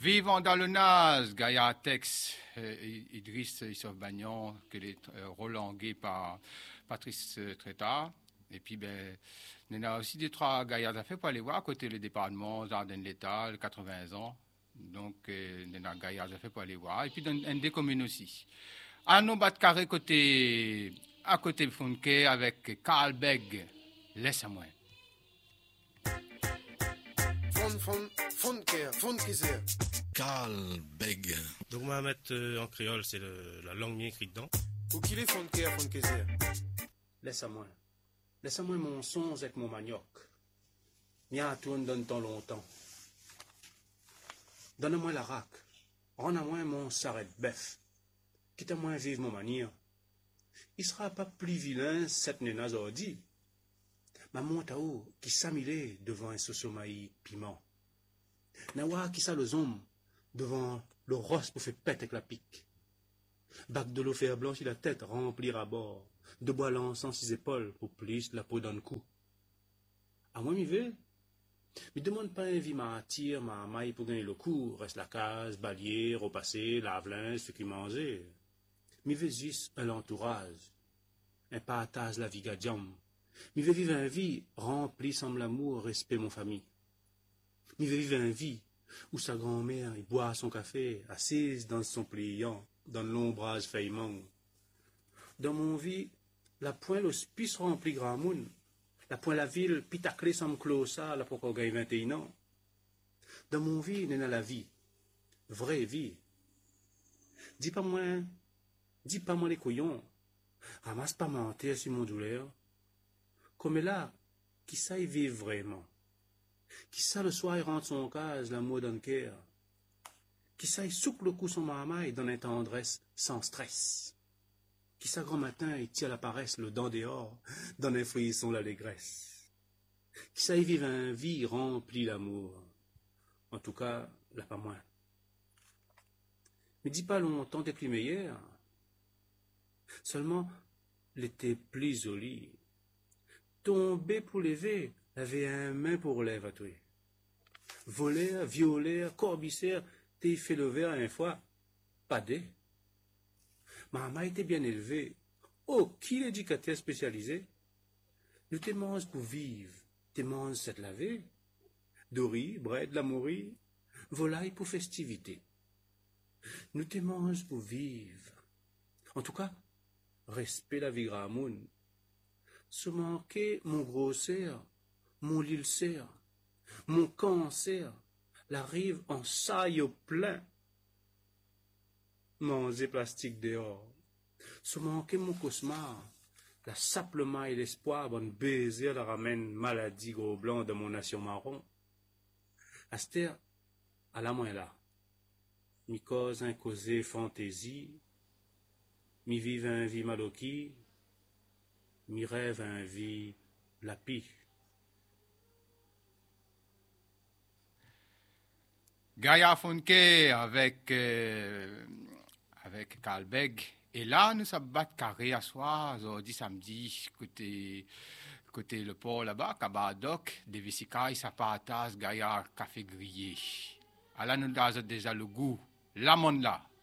Vivant dans le Naz, Gaïa Tex, Idriss Issouf Bagnon, que les relangués par Patrice Trétard. Et puis, il y en a aussi des trois Gaïas à faire pour aller voir à côté le département, Jardin de l'État, 80 ans. Donc, il y en a Gaïas à faire pour aller voir. Et puis, dans des communes aussi. À nos bas de carré à côté de Funke avec Karl Begg, laisse-moi. Funke. Karl Begg. Donc, on va mettre en créole, c'est la langue bien écrite dedans. Ou qui est Funke. Laisse-moi. Laisse-moi mon songe avec mon manioc. Mia tourne donne tant longtemps. Donne-moi la rac. Rends-moi mon sarret bœuf. Quitte-moi vivre mon manière. Il sera pas plus vilain cette nena zordi. Ma montao qui s'amilait devant un sosomaï piment. Nawa qui ça le zombie devant le rosse pour faire pète avec la pique. Bac de l'eau faire blanche la tête remplir à bord. De bois lançant ses épaules pour plus la peau d'un coup. À moi, m'y vais. Me demande pas un vie ma tire, ma maille pour gagner le coup. Reste la case, balier, repasser, lave-linge, ce qui manger. M'y vais juste un entourage. Un partage la vie gadiam. M'y vais vivre un vie rempli sans l'amour, respect mon famille. M'y vais vivre un vie où sa grand-mère, il boit son café, assise dans son pliant, dans l'ombrage faillement. Dans mon vie, la pointe l'hospice rempli grand moun. La pointe la ville, pitaclé sans me closa, la pour qu'on gagne 21 ans. Dans mon vie, n'est la vie. Vraie vie. Dis pas moi les couillons. Ramasse pas mentir sur mon douleur. Comme là, qui ça y vivre vraiment. Qui ça le soir il rentre son case, l'amour d'un cœur. Qui ça il souple le coup son mamaille, donne une tendresse sans stress. Qui ça grand matin il tire la paresse, le dent dehors, donne un frisson l'allégresse. Qui ça y vive un vie rempli d'amour. En tout cas, là pas moins. Mais dis pas longtemps t'es plus meilleur. Seulement, l'été plus joli. Tomber pour lever, avait un main pour lèvres à toi. Voleur, violeur, corbisseur, t'es fait le verre une fois, pas des. Maman était bien élevée. Oh, qui l'éducateur spécialisé? Nous te manges pour vivre, te manges cette laver. Dori, bread, l'amourie, volaille pour festivité. Nous te manges pour vivre. En tout cas, respect la vie gramoun. Se manquer mon grosseur, mon lilcer, mon cancer, la rive en saille au plein. Manger plastique dehors. Se manquer mon cauchemar, la saplement et l'espoir, bonne baiser la ramène maladie gros blanc de mon nation marron. Astère, à la moins là. Mi cause un causé fantaisie, mi vive un vie maloki, mi rêve un vie lapi. Gaïa Funke avec Karl Begg. Et là, nous sommes battus carré à soir, aujourd'hui samedi, côté le port là-bas, Kabadoc, des Vessicailles, Sapatas, Gaïa Café Grillé. Alors nous avons déjà le goût, la monde là.